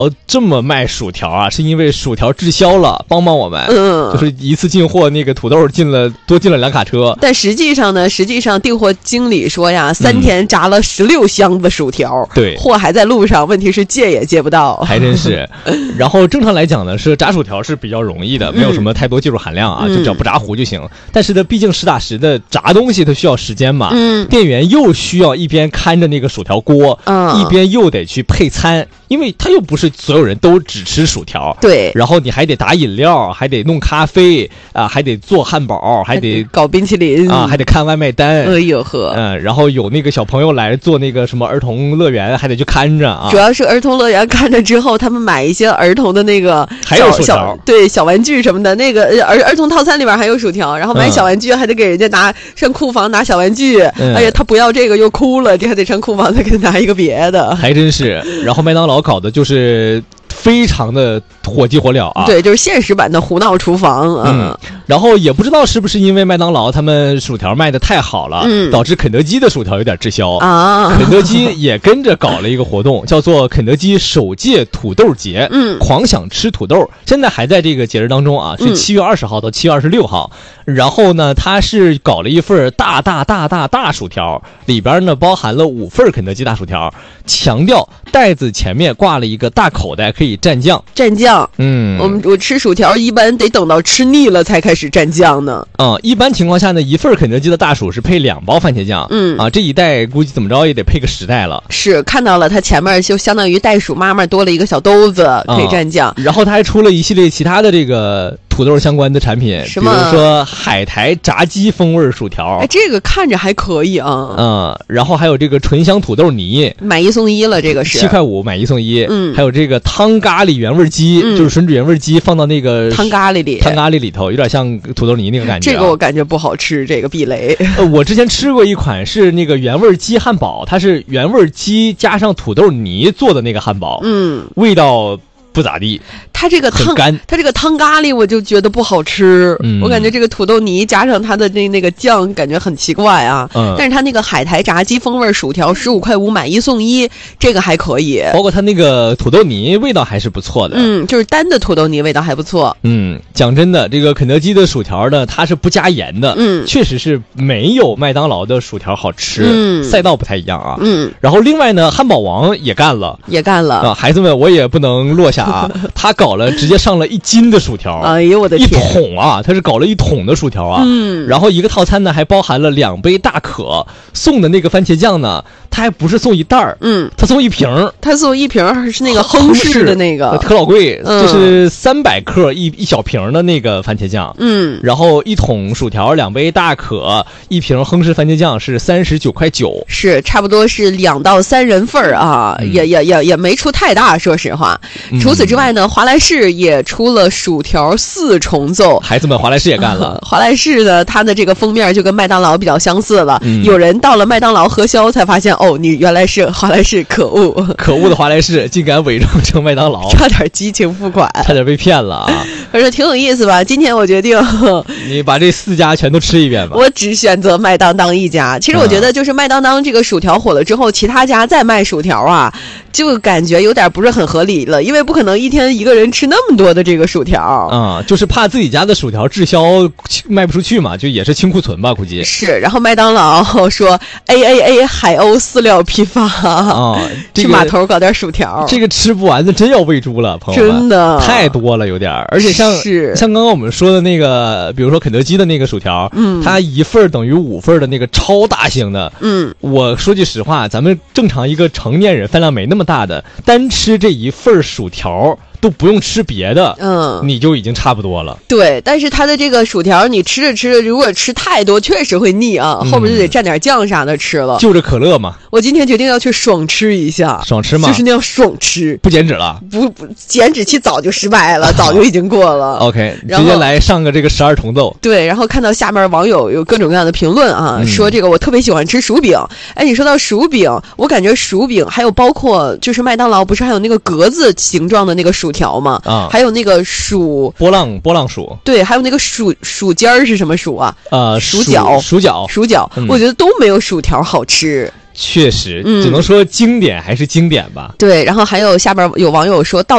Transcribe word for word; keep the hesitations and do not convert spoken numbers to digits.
哦，这么卖薯条啊，是因为薯条滞销了，帮帮我们。 嗯， 就是一次进货那个土豆进了多进了两卡车。 但实际上呢，实际上订货经理说呀，三天炸了十六箱子薯条， 嗯、对， 货还在路上，问题是借也借不到， 还真是。然后正常来讲呢，是炸薯条是比较容易的，没有什么太多技术含量啊，嗯、就只要不炸糊就行。但是呢，毕竟实打实的炸东西它需要时间嘛， 嗯， 店员又需要一边看着那个薯条锅， 嗯， 一边又得去配餐。因为他又不是所有人都只吃薯条， 对， 然后你还得打饮料，还得弄咖啡啊、呃，还得做汉堡，还得搞冰淇淋啊，还得看外卖单。 哎呦呵， 嗯，然后有那个小朋友来做那个什么儿童乐园，还得去看着啊。 主要是儿童乐园看着之后，他们买一些儿童的那个还有薯条， 对小玩具什么的，那个儿儿童套餐里边还有薯条，然后买小玩具还得给人家拿上库房拿小玩具， 嗯、 哎呀，他不要这个又哭了，这还得上库房再给他拿一个别的， 还真是。然后麦当劳搞的就是非常的火急火燎啊， 对，就是现实版的胡闹厨房啊。 嗯，然后也不知道是不是因为麦当劳他们薯条卖的太好了， 嗯， 导致肯德基的薯条有点滞销啊。 肯德基也跟着搞了一个活动，叫做肯德基首届土豆节， 嗯， 狂想吃土豆，现在还在这个节日当中啊，是七月二十号到七月二十六号。嗯、然后呢，他是搞了一份大大大大大薯条，里边呢包含了五份肯德基大薯条，强调袋子前面挂了一个大口袋，可以蘸酱。 蘸酱， 嗯， 我们我吃薯条一般得等到吃腻了才开始蘸酱呢。 嗯，一般情况下呢，一份肯德基的大薯是配两包番茄酱。 嗯啊，这一袋估计怎么着也得配个十袋了。 是看到了，它前面就相当于袋鼠妈妈多了一个小兜子可以蘸酱、 嗯。然后它还出了一系列其他的这个土豆相关的产品， 什么？ 比如说海苔炸鸡风味薯条。 哎，这个看着还可以啊。 嗯，然后还有这个醇香土豆泥， 买一送一了，这个是七块五买一送一。 嗯， 还有这个汤咖喱原味鸡，嗯、就是吮指原味鸡放到那个汤咖喱里， 汤咖喱里头，有点像土豆泥那个感觉、啊。 这个我感觉不好吃，这个避雷。 呃，我之前吃过一款是那个原味鸡汉堡，它是原味鸡加上土豆泥做的那个汉堡， 嗯， 味道不咋地。 它这个汤，它这个汤咖喱我就觉得不好吃、嗯，我感觉这个土豆泥加上它的那那个酱，感觉很奇怪啊。嗯，但是它那个海苔炸鸡风味薯条十五块五买一送一，这个还可以。 包括它那个土豆泥味道还是不错的。 嗯，就是单的土豆泥味道还不错。 嗯，讲真的，这个肯德基的薯条呢，它是不加盐的。 嗯， 确实是没有麦当劳的薯条好吃。 嗯， 赛道不太一样啊。 嗯， 然后另外呢，汉堡王也干了， 也干了啊，孩子们我也不能落下啊，他搞了直接上了一斤的薯条， 哎呦我的天， 一桶啊，他是搞了一桶的薯条啊， 嗯， 然后一个套餐呢还包含了两杯大可，送的那个番茄酱呢，他还不是送一袋儿， 嗯， 他送一瓶， 他送一瓶是那个亨氏的那个， 可老贵， 嗯、 就是三百克一一小瓶的那个番茄酱， 嗯， 然后一桶薯条，两杯大可，一瓶亨氏番茄酱是三十九块九， 是差不多是两到三人份儿啊，嗯、也也也也没出太大，说实话。 嗯、 除此之外呢，华莱士也出了薯条四重奏， 孩子们，华莱士也干了。 呃、华莱士呢，它的这个封面就跟麦当劳比较相似了。 嗯、 有人到了麦当劳核销才发现，哦，你原来是华莱士，可恶！ 可恶的华莱士竟敢伪装成麦当劳， 差点激情付款， 差点被骗了啊！ 反正挺有意思吧？今天我决定， 你把这四家全都吃一遍吧。 我只选择麦当当一家。其实我觉得，就是麦当当这个薯条火了之后，其他家再卖薯条啊，就感觉有点不是很合理了，因为不可能一天一个人吃那么多的这个薯条啊、嗯，就是怕自己家的薯条滞销卖不出去嘛，就也是清库存吧，估计是。然后麦当劳说 A A A 海鸥饲料批发啊、嗯这个， 去码头搞点薯条， 这个吃不完的真要喂猪了，朋友们， 真的太多了有点，而且像是像刚刚我们说的那个，比如说肯德基的那个薯条， 嗯， 它一份等于五份的那个超大型的， 嗯， 我说句实话，咱们正常一个成年人饭量没那么大的，单吃这一份薯条都不用吃别的， 嗯， 你就已经差不多了。 对，但是它的这个薯条，你吃着吃着，如果吃太多，确实会腻啊， 嗯、 后边就得蘸点酱啥的吃了。 就着可乐嘛。 我今天决定要去爽吃一下， 爽吃嘛， 就是那样爽吃， 不减脂了， 不不，减脂期早就失败了，早就已经过了。 OK， 直接来上个这个十二重奏。 对，然后看到下面网友有各种各样的评论啊， 嗯、 说这个我特别喜欢吃薯饼。哎，你说到薯饼，我感觉薯饼还有包括就是麦当劳不是还有那个格子形状的那个薯条吗？ 啊。 还有那个薯波浪波浪薯， 对，还有那个薯薯尖儿是什么薯啊？ 呃， 薯角， 薯角， 薯角， 嗯、 我觉得都没有薯条好吃。 确实， 嗯、 只能说经典还是经典吧。 对，然后还有下边有网友说到。